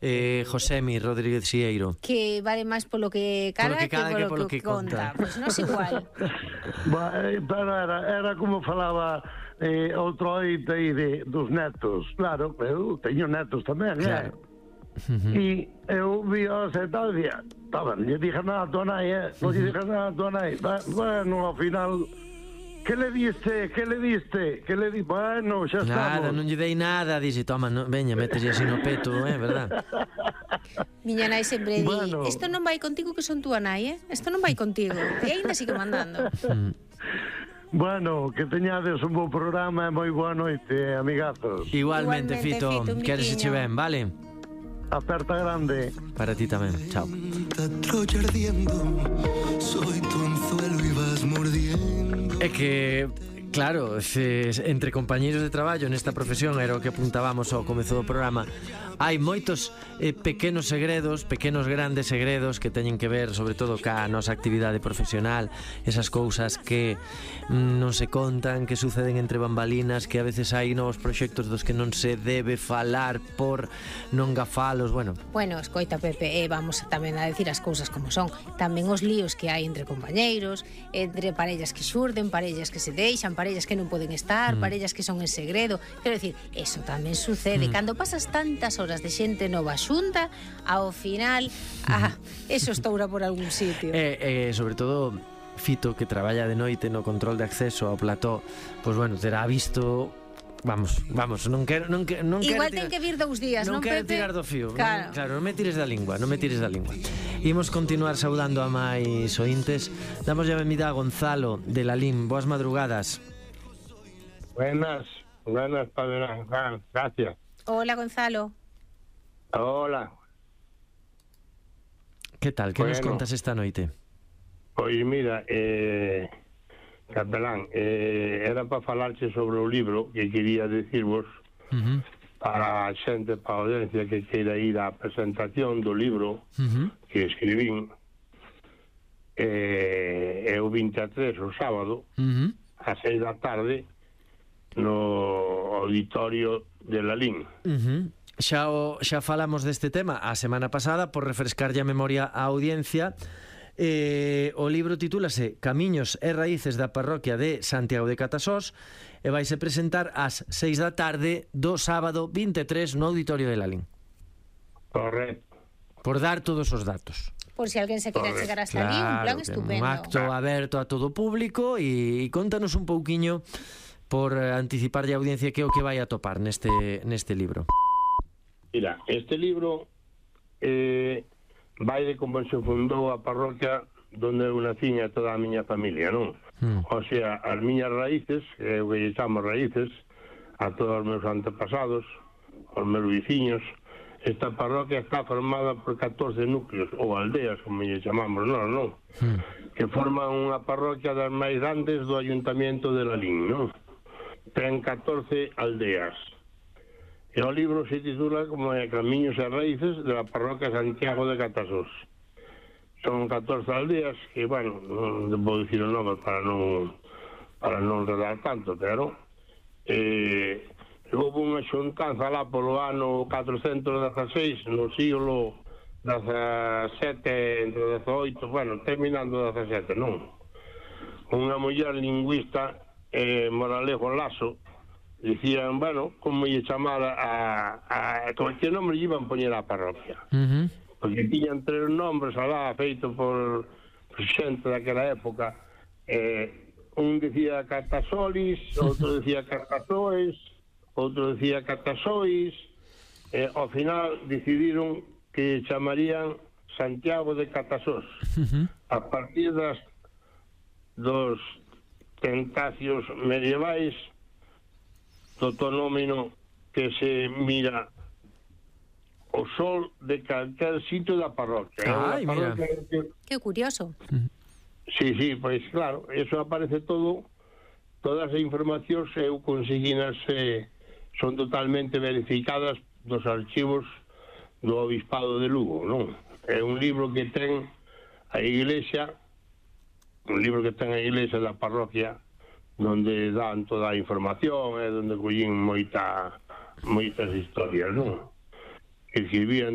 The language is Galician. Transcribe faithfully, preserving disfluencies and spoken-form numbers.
eh, Josemi Rodríguez Sieiro. Que vale máis polo que cara que, cada que que, polo que, que conta. Pois pues non é igual. Pero era, era como falaba eh, outro oito aí de, dos netos. Claro, eu teño netos tamén, claro. eh? Uh-huh. E eu vi os e tal, e día, non lle dije nada a tua nai, eh? Non lle dije nada a tua nai. Bueno, ao final... Que le diste? Que le diste? Que le di? Bueno, xa estamos. Nada, non lle dei nada. Dixe, toma, no, veña, métese así no peto, eh, verdad? Miña nai sempre di, bueno. Isto non vai contigo que son túa nai, eh? Isto non vai contigo. E ainda sigue mandando. Bueno, que teñades un bo programa e moi boa noite, amigazos. Igualmente, Igualmente Fito, Fito, queres eche ben, vale? Aperta grande. Para ti tamén, chao. Troya ardiendo, soy tu anzuelo y vas mordiendo. É que, claro, se, entre compañeiros de traballo nesta profesión, era o que apuntábamos ao comezo do programa, hai moitos eh, pequenos segredos, pequenos grandes segredos que teñen que ver sobre todo ca nosa actividade profesional, esas cousas que mm, non se contan, que suceden entre bambalinas, que a veces hai novos proxectos dos que non se debe falar por non gafalos, bueno. Bueno, escoita, Pepe, eh, vamos tamén a decir as cousas como son. Tamén os líos que hai entre compañeiros, entre parellas que xurden, parellas que se deixan, parellas que non poden estar, mm. parellas que son en segredo. Quero decir, eso tamén sucede. Mm. Cando pasas tantas horas de xente nova xunta, ao final, ah, eso estoura por algún sitio. E, eh, eh, sobre todo, Fito, que traballa de noite no control de acceso ao plató, pois bueno, terá visto... Vamos, vamos, non quero, non quero, non Igual quero ten que vir dous días, non, non quero Pepe? tirar do fío. Claro. Non, claro, non me tires da lingua, non me tires da lingua. Imos continuar saudando a máis ointes. Damos a benvida a Gonzalo de Lalín. Boas madrugadas. Buenas, buenas, padre. Gracias. Hola, Gonzalo. Hola. Que tal? Que bueno, nos contas esta noite? Pois mira, eh... Capelán, eh, era para falarche sobre o libro que quería decirvos uh-huh. para a xente, para a audiencia que queira ir á presentación do libro uh-huh. que escribín eh, é o vinte e tres, o sábado uh-huh. a seis da tarde no auditorio de Lalín. Uh-huh. Xa, o, xa falamos deste tema a semana pasada, por refrescarlle a memoria á audiencia. Eh, o libro titúlase Camiños e Raíces da Parroquia de Santiago de Catasós e vaise presentar ás seis da tarde do sábado vinte e tres no auditorio de Lalín. Correcto. Por dar todos os datos. Por si alguén se quere chegar hasta claro, ali, un plan estupendo. Un acto aberto a todo o público e, e contanos un pouquiño por anticiparlle a audiencia que é o que vai a topar neste, neste libro. Mira, este libro eh, vai de como se fundou a parroquia donde eu nacín e toda a miña familia, non? Mm. O sea, as miñas raíces, que eu que chamo raíces, a todos os meus antepasados, os meus veciños. Esta parroquia está formada por catorce núcleos, ou aldeas, como lle chamamos nós, non? Mm. Que forman unha parroquia das máis grandes do Ayuntamiento de Lalín, non? Ten catorce aldeas. E o libro se titula como é Camiños e Raíces de la Parroquia Santiago de Catasós. Son catorce aldeas que, bueno, non vou dicir o nome para non para non redar tanto, pero eh, houve unha xuntanza lá polo ano catrocentos dezaseis no siglo dezasete, entre dezaoito, bueno, terminando dezasete, non? Unha muller lingüista, eh, Moralejo Lasso, dicían, bueno, como lle chamar a, a, a que nombre lle iban poñer á parroquia. Uh-huh. Porque tiñan tres nombres alá feito por, por xente daquela época. Eh, un decía Catasolis, outro decía Catasoes, outro decía Catasois. Eh, ao final decidiron que chamarían Santiago de Catasós. Uh-huh. A partir das dos tentacios medievais do tonómeno que se mira o sol de calquer sitio da parroquia. Ai, mira. Que... que curioso. Sí, sí, pois claro, eso aparece todo, todas as informacións eu conseguinas eh, son totalmente verificadas dos archivos do Obispado de Lugo, non? É un libro que ten a Iglesia, un libro que ten a Iglesia da parroquia, donde dan toda a información, é eh, donde collín moita moitas historias, non? Que escribían